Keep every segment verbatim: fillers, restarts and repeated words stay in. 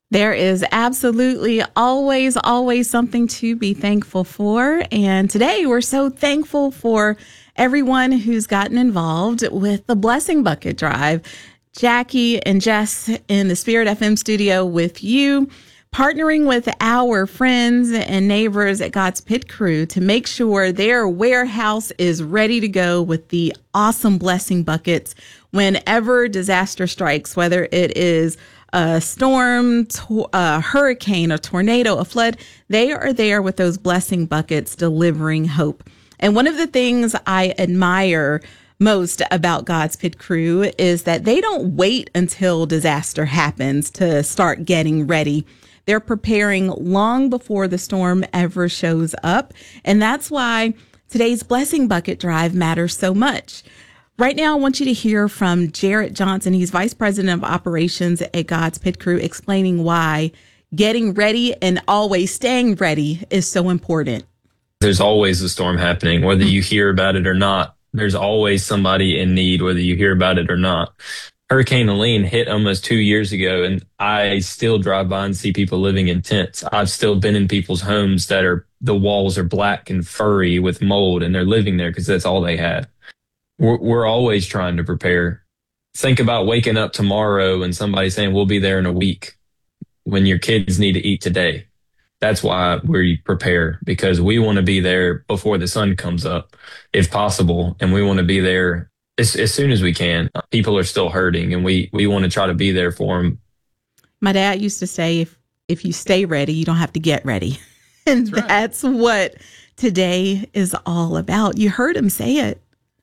There is absolutely always, always something to be thankful for. And today we're so thankful for everyone who's gotten involved with the Blessing Bucket Drive. Jackie and Jess in the Spirit F M studio with you, partnering with our friends and neighbors at God's Pit Crew to make sure their warehouse is ready to go with the awesome blessing buckets whenever disaster strikes, whether it is a storm, to- a hurricane, a tornado, a flood. They are there with those blessing buckets delivering hope. And one of the things I admire most about God's Pit Crew is that they don't wait until disaster happens to start getting ready. They're preparing long before the storm ever shows up. And that's why today's Blessing Bucket Drive matters so much. Right now, I want you to hear from Jarrett Johnson. He's Vice President of Operations at God's Pit Crew, explaining why getting ready and always staying ready is so important. There's always a storm happening, whether you hear about it or not. There's always somebody in need, whether you hear about it or not. Hurricane Helene hit almost two years ago, and I still drive by and see people living in tents. I've still been in people's homes that are, the walls are black and furry with mold, and they're living there because that's all they had. We're, we're always trying to prepare. Think about waking up tomorrow and somebody saying, we'll be there in a week when your kids need to eat today. That's why we prepare, because we want to be there before the sun comes up, if possible. And we want to be there as, as soon as we can. People are still hurting, and we, we want to try to be there for them. My dad used to say, if, if you stay ready, you don't have to get ready. And that's, right. That's what today is all about. You heard him say it.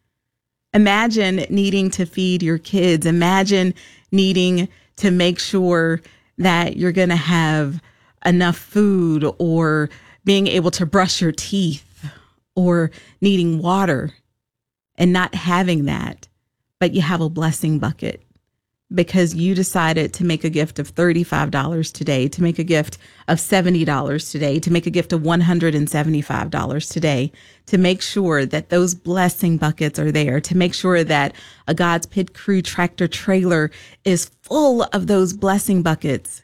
Imagine needing to feed your kids. Imagine needing to make sure that you're going to have enough food, or being able to brush your teeth, or needing water and not having that. But you have a blessing bucket because you decided to make a gift of thirty-five dollars today, to make a gift of seventy dollars today, to make a gift of one hundred seventy-five dollars today, to make sure that those blessing buckets are there, to make sure that a God's Pit Crew tractor trailer is full of those blessing buckets.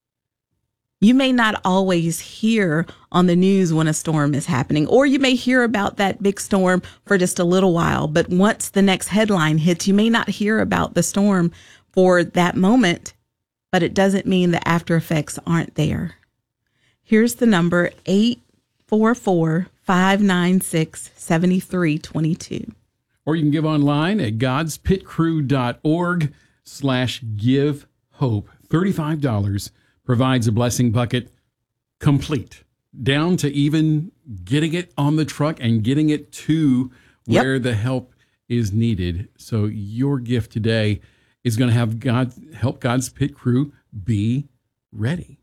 You may not always hear on the news when a storm is happening, or you may hear about that big storm for just a little while. But once the next headline hits, you may not hear about the storm for that moment, but it doesn't mean the after effects aren't there. Here's the number, eight four four, five nine six, seven three two two. Or you can give online at godspitcrew.org slash give hope. thirty-five dollars provides a blessing bucket complete, down to even getting it on the truck and getting it to where yep. the help is needed. So your gift today is going to have God help God's Pit Crew be ready.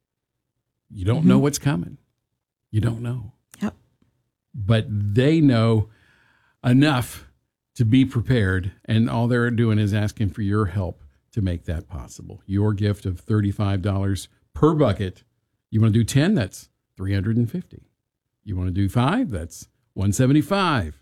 You don't mm-hmm. know what's coming. You don't know. Yep. But they know enough to be prepared, and all they're doing is asking for your help to make that possible. Your gift of thirty-five dollars per bucket. You want to do ten? That's three hundred fifty dollars. You want to do five? That's one hundred seventy-five dollars.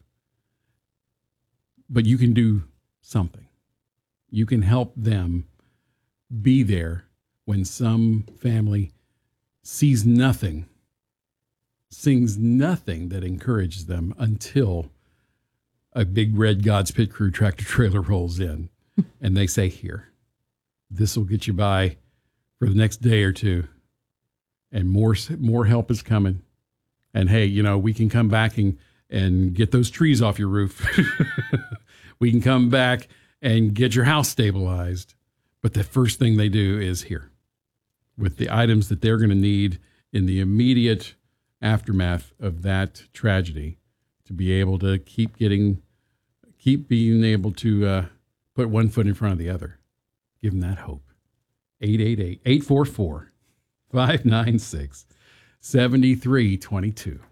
But you can do something. You can help them be there when some family sees nothing, sings nothing that encourages them until a big red God's Pit Crew tractor trailer rolls in and they say, here, this will get you by for the next day or two. And more, more help is coming. And hey, you know, we can come back and, and get those trees off your roof. We can come back and get your house stabilized. But the first thing they do is here with the items that they're going to need in the immediate aftermath of that tragedy to be able to keep getting, keep being able to uh, put one foot in front of the other. Give them that hope. eight eight eight, eight four four, five nine six, seven three two two.